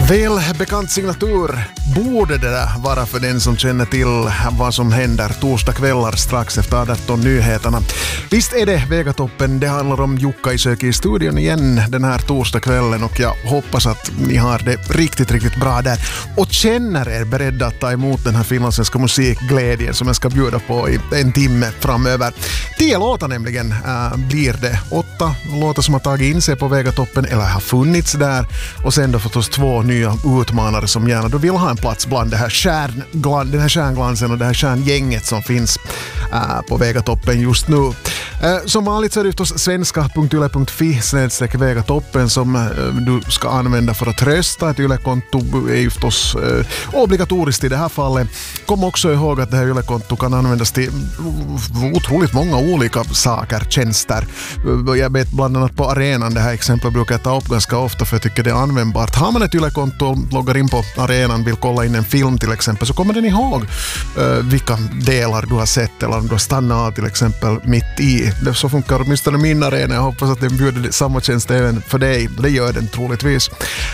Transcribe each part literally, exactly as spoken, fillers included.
Väl bekant signatur borde det där vara för den som känner till vad som händer torsdagskvällar strax efter arton nyheterna. Visst är det Vegatoppen, det handlar om Jukka i Söki i studion igen den här torsdagskvällen och jag hoppas att ni har det riktigt, riktigt bra där och känner er beredda att ta emot den här finlandssvenska musikglädjen som jag ska bjuda på i en timme framöver. Tio låtar nämligen äh, blir det. Åtta låtar som har tagit in sig på Vegatoppen eller har funnits där och sen då förstås två nya utmanare som gärna då vill ha en plats bland det här kärnglan, den här kärnglansen och det här kärngänget som finns äh, på Vegatoppen just nu. Äh, som vanligt så är det förstås svenska punkt yle punkt fi snedstreck Vegatoppen som äh, du ska använda för att rösta. Ett Yle-konto är ju förstås äh, obligatoriskt i det här fallet. Kom också ihåg att det här Yle-konto kan användas till otroligt många olika saker, tjänster. Jag vet bland annat på arenan, det här exemplet brukar jag ta upp ganska ofta för jag tycker det är användbart. Har man ett Yle-konto och loggar in på arenan, vill kolla in en film till exempel, så kommer den ihåg uh, vilka delar du har sett eller om du har stannat av till exempel mitt i. Det så funkar åtminstone min arena. Jag hoppas att den bjuder samma tjänst även för dig. Det gör den troligtvis.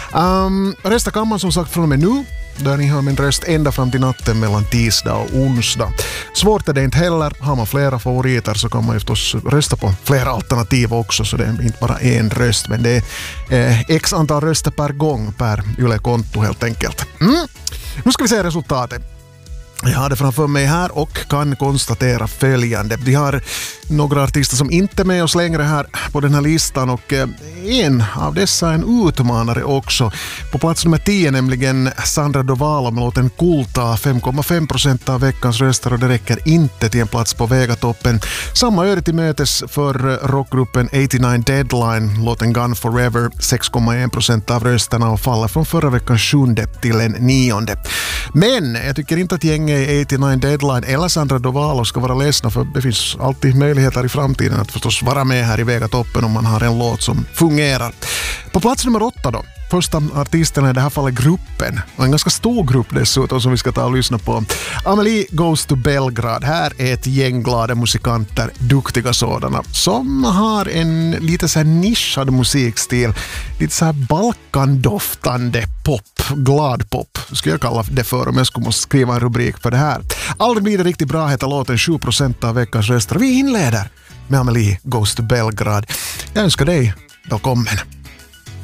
Um, rösta kan man som sagt från och med nu, där ni har min röst ända fram till natten mellan tisdag och onsdag. Svårt är det inte heller. Har man flera favoriter så kan man ju förstås rösta på flera alternativ också, så det är inte bara en röst, men det är eh, x antal röster per gång per Yle-konto helt enkelt. Mm. Nu ska vi se resultatet. Jag har det framför mig här och kan konstatera följande. Vi har några artister som inte är med oss längre här på den här listan och en av dessa är en utmanare också. På plats nummer tio nämligen Sandra Dovalo med låten Kulta, fem komma fem procent av veckans röster och det räcker inte till en plats på Vegatoppen. Samma öre till mötes för rockgruppen åttionio Deadline, låten Gone Forever, sex komma en procent av rösterna och faller från förra veckans sjunde till en nionde. Men jag tycker inte att gänget åttionio Deadline eller Sandra Dovalo ska vara ledsna, för det finns alltid möjligheter i framtiden att förstås vara med här i Vegatoppen om man har en låt som fungerar. På plats nummer åtta då, första artisten i det här fallet gruppen, och en ganska stor grupp dessutom som vi ska ta och lyssna på. Amelie Goes to Belgrad. Här är ett gäng glada musikanter, duktiga sådana, som har en lite så här nischad musikstil, lite så här balkandoftande pop, glad pop skulle jag kalla det för om jag skulle måste skriva en rubrik för det här. Aldrig blir det riktigt bra heter låten, sju procent av veckans röster. Vi inleder med Amelie Goes to Belgrad. Jag önskar dig välkommen.